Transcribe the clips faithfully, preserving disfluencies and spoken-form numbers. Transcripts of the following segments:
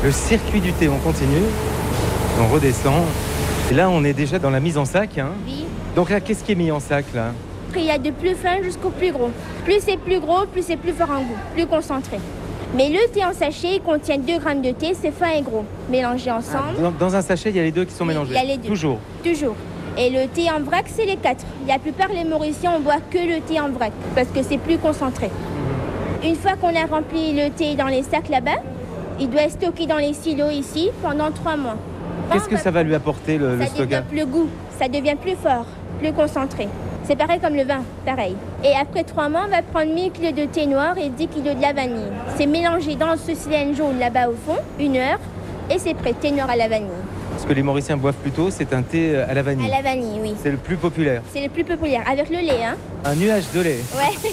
Le circuit du thé, on continue. On redescend. Et là, on est déjà dans la mise en sac. Hein. Oui. Donc là, qu'est-ce qui est mis en sac là? Il y a de plus fin jusqu'au plus gros. Plus c'est plus gros, plus c'est plus fort en goût, plus concentré. Mais le thé en sachet contient deux grammes de thé, c'est fin et gros. Mélangés ensemble. Ah, dans, dans un sachet, il y a les deux qui sont Oui, mélangés. il y a les deux. Toujours. Toujours. Et le thé en vrac, c'est les quatre. La plupart des Mauriciens, on boit que le thé en vrac parce que c'est plus concentré. Mmh. Une fois qu'on a rempli le thé dans les sacs là-bas, il doit être stocké dans les silos ici pendant trois mois. Qu'est-ce que ça va lui apporter le, le Ça stockage? développe le goût, ça devient plus fort, plus concentré. C'est pareil comme le vin, pareil. Et après trois mois, on va prendre mille kilos de thé noir et dix kilos de la vanille. C'est mélangé dans ce cylindre jaune là-bas au fond, une heure, et c'est prêt, thé noir à la vanille. Ce que les Mauriciens boivent plutôt, c'est un thé à la vanille. À la vanille, oui. C'est le plus populaire. C'est le plus populaire, avec le lait, hein. Un nuage de lait. Ouais.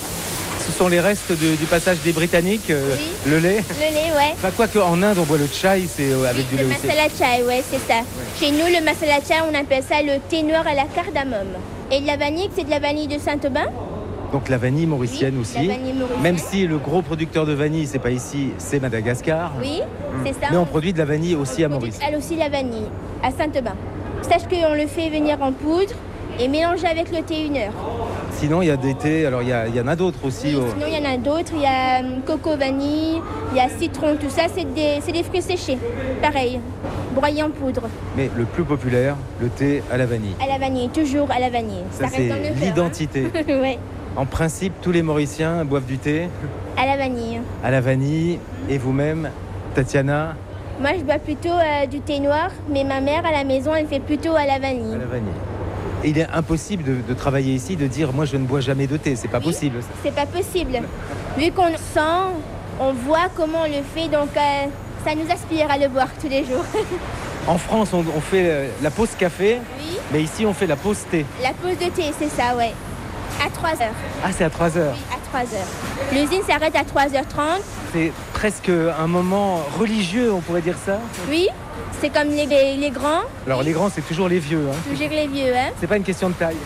Ce sont les restes de, du passage des Britanniques, euh, Oui. le lait. Le lait, ouais. Enfin, quoi qu'en Inde, on boit le chai, c'est euh, avec Oui, du le lait aussi. masala chai, ouais, c'est ça. Ouais. Chez nous, le masala chai, on appelle ça le thé noir à la cardamome. Et de la vanille, c'est de la vanille de Saint-Aubin. Donc la vanille mauricienne Oui, aussi. la vanille mauricienne. Même si le gros producteur de vanille, c'est pas ici, c'est Madagascar. Oui, c'est ça. Mais on produit de la vanille aussi à Maurice. Elle aussi la vanille, à Saint-Aubin. Sache qu'on le fait venir en poudre et mélanger avec le thé une heure. Sinon, il y a des thés, alors il y, a, il y en a d'autres aussi. Oui, oh. Sinon, il y en a d'autres. Il y a hum, coco vanille, il y a citron, tout ça, c'est des, c'est des fruits séchés. Pareil, broyés en poudre. Mais le plus populaire, le thé à la vanille. À la vanille, toujours à la vanille. Ça, reste c'est dans le cœur, l'identité. Hein. Ouais. En principe, tous les Mauriciens boivent du thé À la vanille. à la vanille. Et vous-même, Tatiana? Moi, je bois plutôt euh, du thé noir, mais ma mère, à la maison, elle fait plutôt à la vanille. À la vanille. Et il est impossible de, de travailler ici, de dire moi je ne bois jamais de thé, c'est pas Oui, possible. Ça. C'est pas possible. Vu qu'on sent, on voit comment on le fait, donc euh, ça nous aspire à le boire tous les jours. En France, on, on fait euh, la pause café, Oui, mais ici on fait la pause thé. la pause de thé, c'est ça, ouais. À trois heures. Ah, c'est à trois heures. Oui, à trois heures. L'usine s'arrête à trois heures trente. C'est presque un moment religieux, on pourrait dire ça. Oui, c'est comme les, les, les grands, Alors les grands, c'est toujours les vieux. Hein. toujours les vieux, hein. C'est pas une question de taille.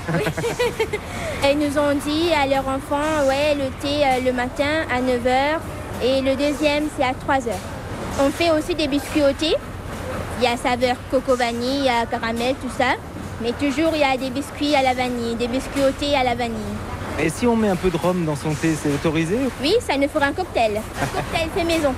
Ils nous ont dit à leurs enfants, ouais, le thé euh, le matin à neuf heures et le deuxième, c'est à trois heures. On fait aussi des biscuits au thé. Il y a saveur coco vanille, il y a caramel, tout ça. Mais toujours, il y a des biscuits à la vanille, des biscuits au thé à la vanille. Et si on met un peu de rhum dans son thé, c'est autorisé? Oui, ça nous fera un cocktail. Un cocktail fait maison.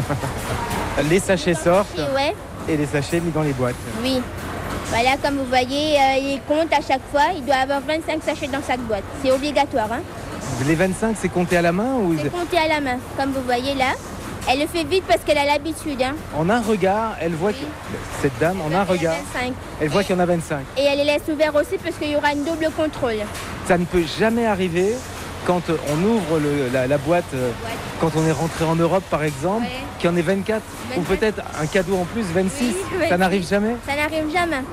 Les sachets sortent Ouais, et les sachets mis dans les boîtes. oui. Voilà, comme vous voyez, euh, il compte à chaque fois. Il doit avoir vingt-cinq sachets dans chaque boîte. C'est obligatoire, hein. Les vingt-cinq, c'est compté à la main ou C'est compté à la main, comme vous voyez là. Elle le fait vite parce qu'elle a l'habitude, hein. En un regard, elle voit Oui. que cette dame, en un Elle a regard, vingt-cinq. elle voit qu'il y en a vingt-cinq. Et elle les laisse ouverts aussi parce qu'il y aura une double contrôle. Ça ne peut jamais arriver quand on ouvre le- la, la boîte, euh, Ouais. quand on est rentré en Europe par exemple, Ouais. qu'il y en ait vingt-quatre, ou vingt-quatre. peut-être un cadeau en plus, vingt-six. Oui, ouais. Ça n'arrive jamais. Ça n'arrive jamais.